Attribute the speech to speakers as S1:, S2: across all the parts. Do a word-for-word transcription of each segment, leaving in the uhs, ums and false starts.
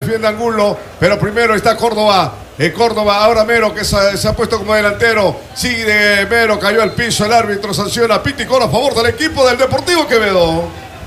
S1: defiende Angulo, pero primero está Córdoba. En Córdoba, ahora Mero, que se, se ha puesto como delantero. Sigue Mero, cayó al piso, el árbitro sanciona. Piticón a favor del equipo del Deportivo Quevedo.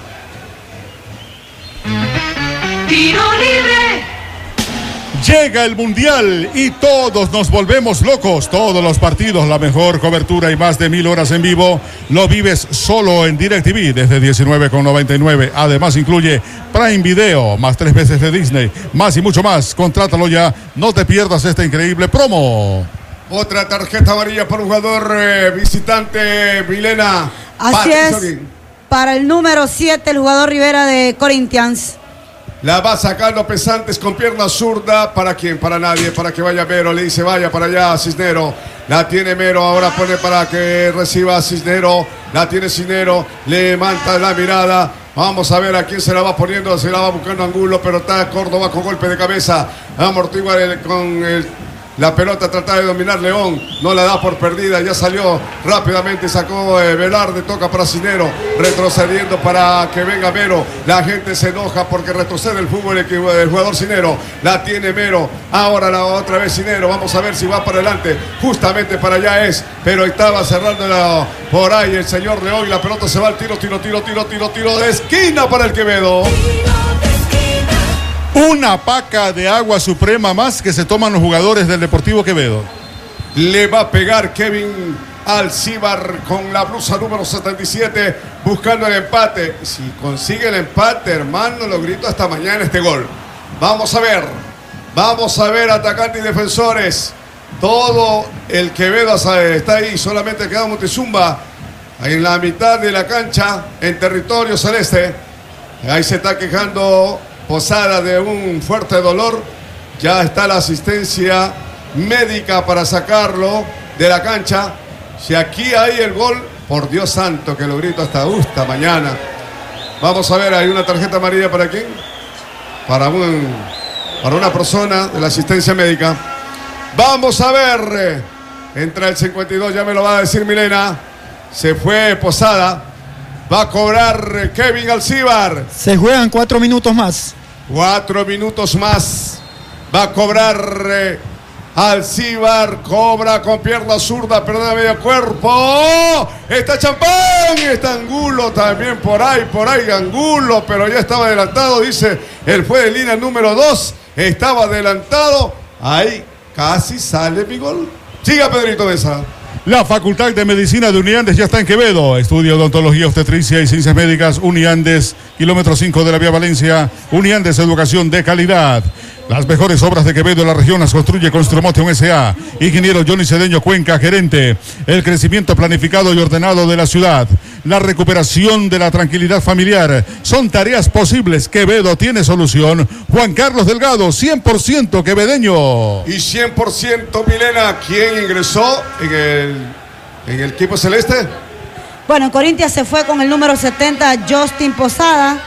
S2: Tiro libre.
S3: Llega el Mundial y todos nos volvemos locos. Todos los partidos, la mejor cobertura y más de mil horas en vivo lo vives solo en DirecTV desde diecinueve con noventa y nueve. Además incluye Prime Video, más tres veces de Disney, más y mucho más. Contrátalo ya, no te pierdas esta increíble promo.
S1: Otra tarjeta amarilla para un jugador eh, visitante, Milena.
S4: Así es, para el número siete, el jugador Rivera de Corinthians.
S1: La va sacando Pesantes con pierna zurda. ¿Para quién? Para nadie. Para que vaya Mero. Le dice vaya para allá Cisnero. La tiene Mero. Ahora pone para que reciba a Cisnero. La tiene Cisnero. Levanta la mirada. Vamos a ver a quién se la va poniendo. Se la va buscando Angulo. Pero está Córdoba con golpe de cabeza. Amortigua el, con el... La pelota trata de dominar León, no la da por perdida, ya salió rápidamente, sacó eh, Velarde, toca para Cisnero, retrocediendo para que venga Mero. La gente se enoja porque retrocede el fútbol el, el jugador Cisnero, la tiene Mero, ahora la otra vez Cisnero, vamos a ver si va para adelante, justamente para allá es, pero estaba cerrando la, por ahí el señor León y la pelota se va al tiro, tiro, tiro, tiro, tiro, tiro de esquina para el Quevedo.
S3: Una paca de agua suprema más que se toman los jugadores del Deportivo Quevedo.
S1: Le va a pegar Kevin Alcibar con la blusa número setenta y siete buscando el empate. Si consigue el empate, hermano, lo grito hasta mañana este gol. Vamos a ver, vamos a ver atacantes y defensores. Todo el Quevedo está ahí, solamente queda Montezumba en la mitad de la cancha en territorio celeste. Ahí se está quejando Posada de un fuerte dolor. Ya está la asistencia médica para sacarlo de la cancha. Si aquí hay el gol, por Dios santo que lo grito hasta esta mañana. Vamos a ver, hay una tarjeta amarilla para quién. Para, un, para una persona de la asistencia médica. Vamos a ver. Entra el cincuenta y dos, ya me lo va a decir Milena. Se fue Posada. Va a cobrar Kevin Alcibar.
S5: Se juegan cuatro minutos más.
S1: Cuatro minutos más. Va a cobrar eh, Alcibar. Cobra con pierna zurda, perdona medio cuerpo. ¡Oh! Está Champán. Está Angulo también por ahí, por ahí Angulo. Pero ya estaba adelantado, dice el juez de línea número dos. Estaba adelantado. Ahí casi sale mi gol. Siga Pedrito Mesa.
S3: La Facultad de Medicina de Uniandes ya está en Quevedo. Estudia odontología, obstetricia y ciencias médicas. Uniandes, kilómetro cinco de la vía Valencia. Uniandes, educación de calidad. Las mejores obras de Quevedo en la región las construye Construmotion S A Ingeniero Johnny Cedeño Cuenca, gerente. El crecimiento planificado y ordenado de la ciudad. La recuperación de la tranquilidad familiar. Son tareas posibles. Quevedo tiene solución. Juan Carlos Delgado, cien por ciento quevedeño.
S1: Y cien por ciento Milena. ¿Quién ingresó en el, en el equipo celeste?
S4: Bueno, Corinthians se fue con el número setenta, Justin Posada.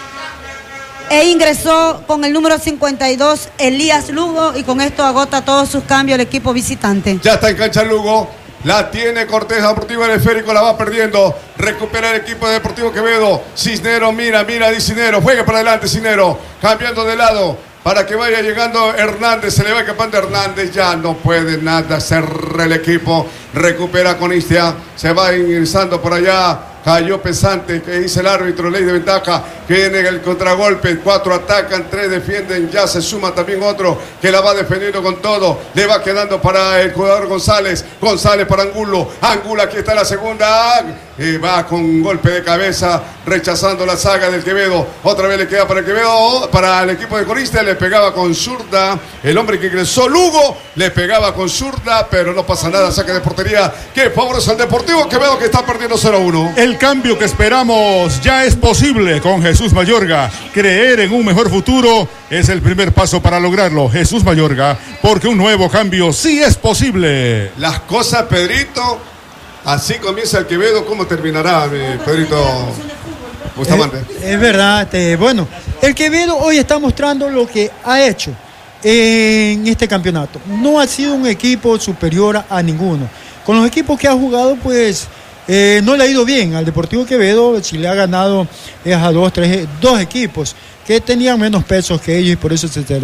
S4: E ingresó con el número cincuenta y dos, Elías Lugo. Y con esto agota todos sus cambios el equipo visitante.
S1: Ya está en cancha Lugo. La tiene Cortés, Deportivo del Esférico, la va perdiendo. Recupera el equipo de Deportivo Quevedo. Cisnero, mira, mira, dice Cisnero. Juega para adelante Cisnero. Cambiando de lado para que vaya llegando Hernández. Se le va escapando Hernández. Ya no puede nada hacer el equipo. Recupera con Istia. Se va ingresando por allá. Cayó Pesante, que dice el árbitro, ley de ventaja, que viene el contragolpe, cuatro atacan, tres defienden, ya se suma también otro que la va defendiendo con todo, le va quedando para el jugador González, González para Angulo, Angulo, aquí está la segunda, y va con golpe de cabeza, rechazando la saga del Quevedo, otra vez le queda para el Quevedo, para el equipo de Corinthians, le pegaba con zurda, el hombre que ingresó, Lugo, le pegaba con zurda, pero no pasa nada, saque de portería, que favorece al Deportivo Quevedo que está perdiendo cero a uno.
S3: El cambio que esperamos ya es posible con Jesús Mayorga. Creer en un mejor futuro es el primer paso para lograrlo. Jesús Mayorga, porque un nuevo cambio sí es posible.
S1: Las cosas, Pedrito, así comienza el Quevedo. ¿Cómo terminará, mi Pedrito Bustamante?
S5: Es, es verdad, eh, bueno, el Quevedo hoy está mostrando lo que ha hecho en este campeonato. No ha sido un equipo superior a ninguno. Con los equipos que ha jugado, pues Eh, no le ha ido bien al Deportivo Quevedo. Si le ha ganado es a dos, tres, dos equipos que tenían menos pesos que ellos y por eso se